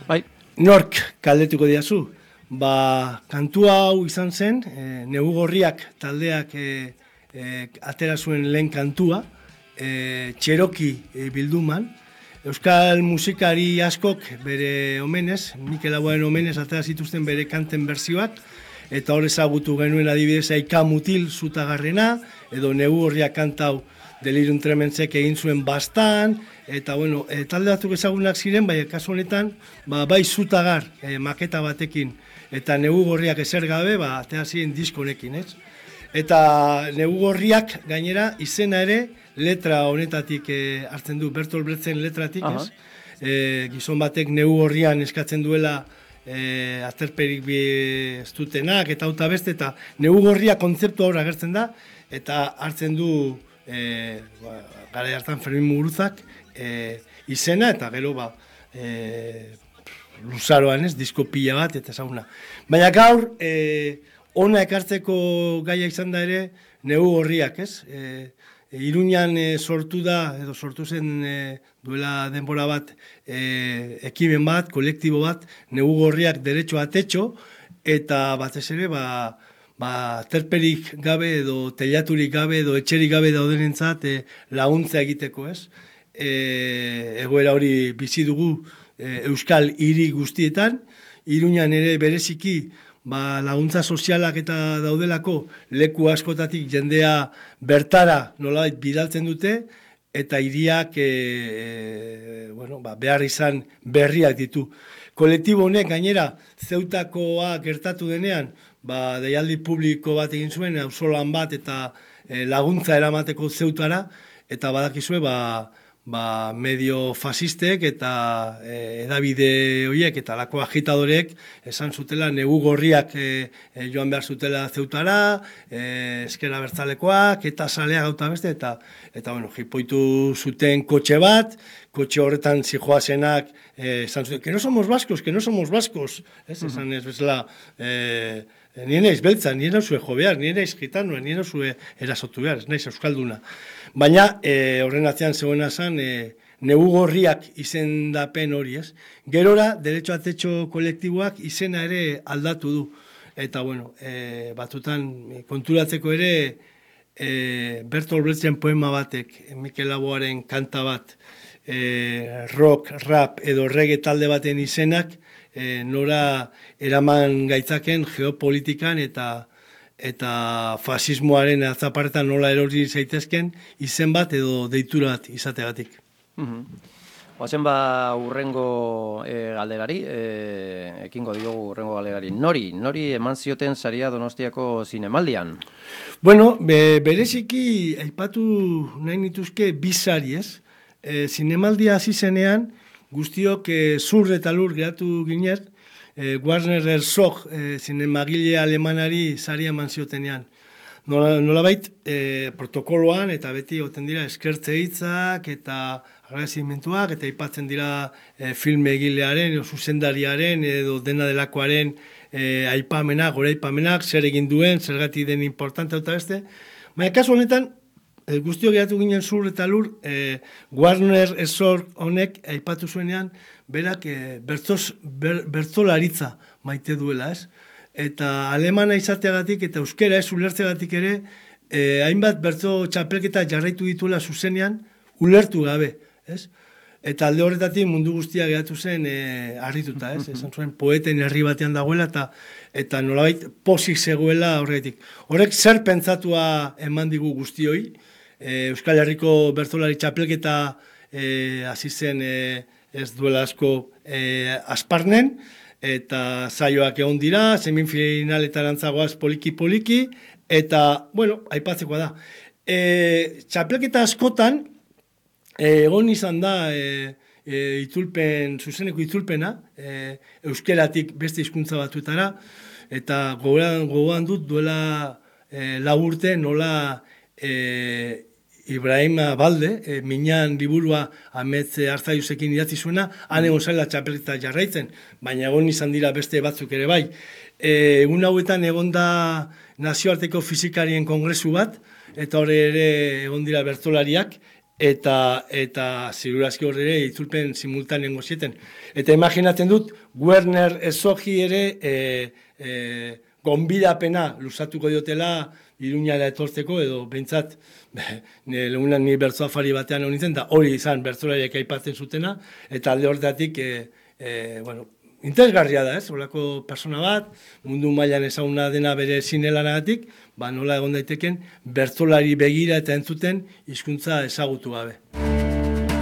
Bai. Nork galdetuko diazu? Kantu hau izan zen, Negu Gorriak taldeak atera zuen lehen kantua, Txeroki bilduman. Euskal musikari askok bere omenez, Mikel Laboaren omenez atera zituzten bere kanten berzioak, eta hor ezagutu genuen adibidez Aika Mutil Zutagarrena, edo Negu Gorriak kantau Delirium Trementsek egin zuen Bastan, eta bueno, talde batzuk ezagunak ziren, bai kasu honetan, bai Zutagar maketa batekin, eta Negu Gorriak ezer gabe, atera ziren disko honekin, ez? Eta Negu Gorriak gainera izena ere letra honetatik hartzen du, Bertolt Brechten letratik, ez? Gizon batek Negu Gorrian eskatzen duela aterperik ez dutenak, eta auta beste, eta Negu Gorria kontzeptu hor agertzen da, eta hartzen du gara hartan Fermin Muguruzak izena, eta gero luzaroan ez, disko pila bat, eta ezaguna. Baina gaur, ona ekartzeko gaia izan da ere, Negu Gorriak, ez? Iruñan sortu da, edo sortu zen duela denbora bat, ekimen bat, kolektibo bat, Negu Gorriak derecho a techo, eta batez ere, terperik gabe edo telaturik gabe edo etxerik gabe daudenentzat laguntza egiteko, ez? Egoera hori bizi dugu Euskal hiri guztietan, Iruñan ere bereziki laguntza sozialak eta daudelako leku askotatik jendea bertara nolabait bidaltzen dute, eta hiriak behar izan berriak ditu. Kolektibo honek gainera Zeutakoa gertatu denean, deialdi publiko bat egin zuen, auzolan bat eta laguntza eramateko Zeutara, eta badakizue medio fasistek eta edabide horiek eta lako agitadorek esan zutela Negu Gorriak joan behar zutela Zeutara, ezker abertzalekoak eta saleak gauta beste, eta jipoitu zuten kotxe bat, kotxe horretan zijoazenak esan zuten, que no somos vascos, esan ez bezala, nien eiz beltza, nien hauzue jo behar, nien eiz gitanoa, nien hauzue erasotu behar, ez naiz euskalduna. Baina horren atzean zegoena zen Negu Gorriak izendapen hori, ez? Gerora, derecho a techo kolektiboak izena ere aldatu du. Eta, batutan konturatzeko ere Bertolt Brechten poema batek, Mikel Laboaren kanta bat, rock, rap edo reggae talde baten izenak, nora eraman gaitzaken geopolitikan eta fasismoaren atzaparretan nola erori zaitezken izen bat edo deitura bat izategatik. Oazen urrengo galderari, ekingo diogu urrengo galderari. Nori eman zioten saria Donostiako zinemaldian? Bueno, bereziki aipatu nahi nituzke bi sari, ez? Zinemaldia hasi zenean, guztiok zur eta lur geratu ginen, Werner Herzog zinemagile alemanari saria eman ziotenean. Nolabait protokoloan eta beti goten dira eskertze hitzak eta agrazimentuak eta aipatzen dira filme egilearen, zuzendariaren edo dena delakoaren aipamenak, goraipamenak, zer egin duen, zergatik den importante eta beste. Baina kasu honetan, guztio geratu ginen zur eta lur, Werner Herzog honek aipatu zuenean, berak bertzolaritza maite duela, ez? Eta alemana izateagatik eta euskera ez ulertzeagatik ere, hainbat bertso txapelketa jarraitu dituela zuzenean, ulertu gabe, ez? Eta alde horretatik mundu guztia geratu zen harrituta, ez? Esan zuen poeten herri batean dagoela eta nolabait pozik zegoela horretik. Horrek zer pentsatua eman digu guztioi, Euskal Herriko bertsolari txapelketa hasi zen ez duela asko Asparnen, eta saioak egon dira, semifinaletan antzagoaz poliki-poliki, eta, aipatzekoa da. Txapelketa askotan, egon izan da zuzeneko itzulpena, euskeratik beste hizkuntza batuetara, eta gogoan dut duela 4 urte nola Ibrahim Abalde, minan liburua Amets Arzaiusekin idatzi zuena, han egon zaila txapelketa jarraitzen, baina egon izan dira beste batzuk ere bai. Egun hauetan egon da nazioarteko fizikarien kongresu bat, eta hori ere egon dira bertsolariak, eta zirurazki hor ere itzulpen simultaneen gozieten. Eta imaginatzen dut, Werner Ezogi ere gonbidapena luzatuko diotela Iruñara etortzeko, edo behintzat, ni bertsoafari batean honitzen, da hori izan bertsolariek aipatzen zutena, eta alde horretatik, interesgarria da, holako persona bat, mundu mailan ezaguna dena bere zinelanagatik, nola egon daiteken bertsolari begira eta entzuten hizkuntza ezagutu gabe.